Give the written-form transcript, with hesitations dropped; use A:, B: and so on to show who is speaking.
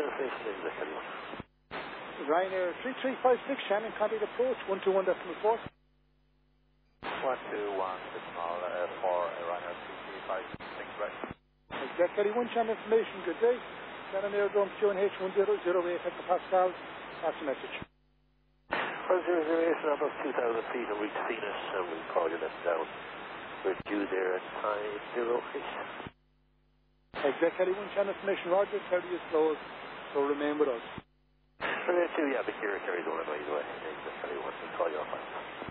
A: information is the anyone.
B: Ryanair 3356, Shannon, contact approach, 121 decimal 4.
A: 121 decimal 4, Ryanair 3356, right.
B: Exec Kelly 1, Shannon information, good day. Shannon Aerodrome QNH 1008 hectopascal, pass the message.
A: 008 above 2,000 feet and we've seen it and we'll call you left down. We're due there at time 08.
B: Exec Kelly 1, Shannon information, Roger, 30 is closed, so remain with us.
A: Yeah, but you're carried on either way. Exactly what we call you off.